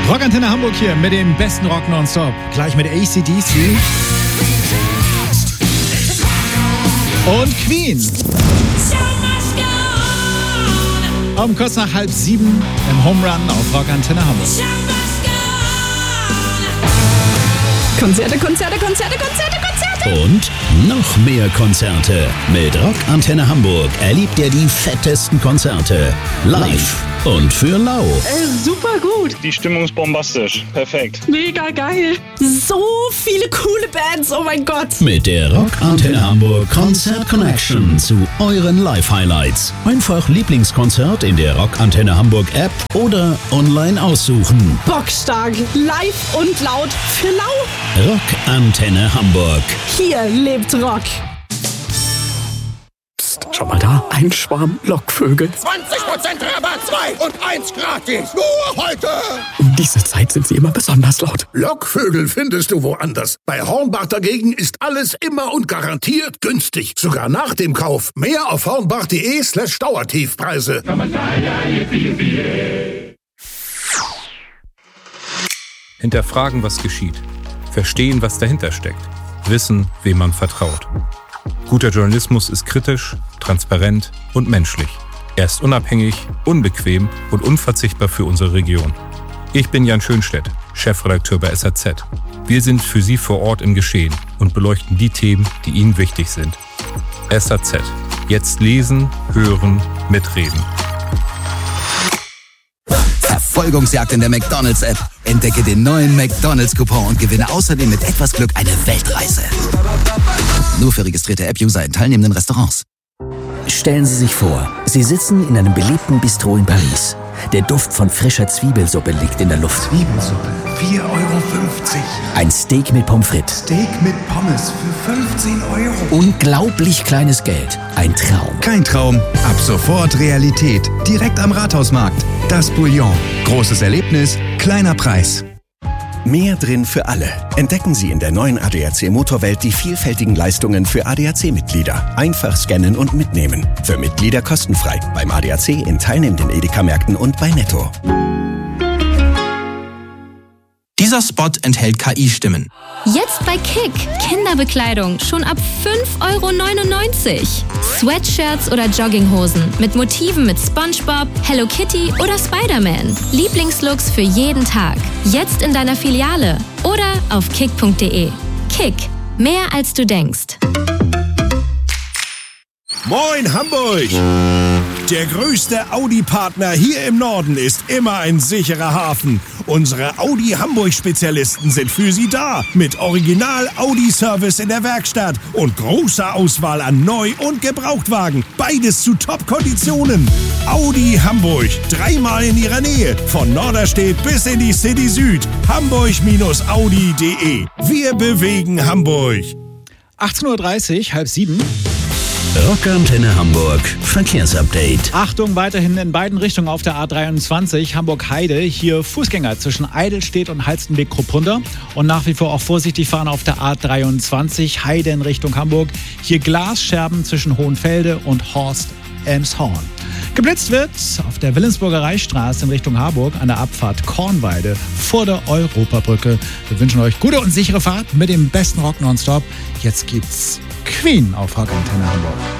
Rockantenne Hamburg hier mit dem besten Rock nonstop. Gleich mit AC/DC und Queen. Um kurz nach 6:30 im Home Run auf Rockantenne Hamburg. Konzerte, Konzerte, Konzerte, Konzerte, Konzerte. Und noch mehr Konzerte. Mit Rockantenne Hamburg erlebt ihr die fettesten Konzerte. Live und für lau. Super gut. Die Stimmung ist bombastisch. Perfekt. Mega geil. So viele coole Bands. Oh mein Gott. Mit der Rockantenne Hamburg Konzert Connection zu euren Live-Highlights. Einfach Lieblingskonzert in der Rockantenne Hamburg App oder online aussuchen. Bockstark. Live und laut für lau. Rockantenne Hamburg. Hier lebt Rock. Psst, schau mal da. Ein Schwarm Lockvögel. 20% Rabatt, 2 und 1 gratis. Nur heute. Um diese Zeit sind sie immer besonders laut. Lockvögel findest du woanders. Bei Hornbach dagegen ist alles immer und garantiert günstig. Sogar nach dem Kauf. Mehr auf hornbach.de/Dauertiefpreise. Hinterfragen, was geschieht. Verstehen, was dahinter steckt. Wissen, wem man vertraut. Guter Journalismus ist kritisch, transparent und menschlich. Er ist unabhängig, unbequem und unverzichtbar für unsere Region. Ich bin Jan Schönstedt, Chefredakteur bei SAZ. Wir sind für Sie vor Ort im Geschehen und beleuchten die Themen, die Ihnen wichtig sind. SAZ. Jetzt lesen, hören, mitreden. Verfolgungsjagd in der McDonald's-App. Entdecke den neuen McDonald's-Coupon und gewinne außerdem mit etwas Glück eine Weltreise. Nur für registrierte App-User in teilnehmenden Restaurants. Stellen Sie sich vor, Sie sitzen in einem beliebten Bistro in Paris. Der Duft von frischer Zwiebelsuppe liegt in der Luft. Zwiebelsuppe, 4,50 €. Ein Steak mit Pommes frites. Steak mit Pommes für 15 €. Unglaublich kleines Geld. Ein Traum. Kein Traum, ab sofort Realität. Direkt am Rathausmarkt. Das Bouillon. Großes Erlebnis, kleiner Preis. Mehr drin für alle. Entdecken Sie in der neuen ADAC Motorwelt die vielfältigen Leistungen für ADAC-Mitglieder. Einfach scannen und mitnehmen. Für Mitglieder kostenfrei. Beim ADAC in teilnehmenden Edeka-Märkten und bei Netto. Dieser Spot enthält KI-Stimmen. Jetzt bei Kick. Kinderbekleidung schon ab 5,99 €. Sweatshirts oder Jogginghosen mit Motiven mit SpongeBob, Hello Kitty oder Spider-Man. Lieblingslooks für jeden Tag. Jetzt in deiner Filiale oder auf kick.de. Kick. Mehr als du denkst. Moin Hamburg! Der größte Audi-Partner hier im Norden ist immer ein sicherer Hafen. Unsere Audi Hamburg-Spezialisten sind für Sie da. Mit Original-Audi-Service in der Werkstatt und großer Auswahl an Neu- und Gebrauchtwagen. Beides zu Top-Konditionen. Audi Hamburg. 3-mal in Ihrer Nähe. Von Norderstedt bis in die City Süd. Hamburg-Audi.de. Wir bewegen Hamburg. 18:30 6:30. Rockantenne Hamburg Verkehrsupdate. Achtung, weiterhin in beiden Richtungen auf der A23 Hamburg-Heide. Hier Fußgänger zwischen Eidelstedt und Halstenbek-Krupp-Runter. Und nach wie vor auch vorsichtig fahren auf der A23 Heide in Richtung Hamburg. Hier Glasscherben zwischen Hohenfelde und Horst-Elmshorn. Geblitzt wird auf der Willensburger Reichsstraße in Richtung Harburg an der Abfahrt Kornweide vor der Europabrücke. Wir wünschen euch gute und sichere Fahrt mit dem besten Rock nonstop. Jetzt gibt's Queen auf Rockantenne Hamburg.